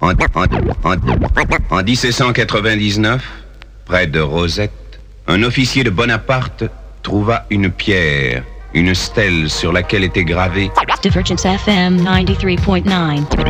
En 1799, près de Rosette, un officier de Bonaparte trouva une pierre, une stèle sur laquelle était gravé Divergence FM 93.9.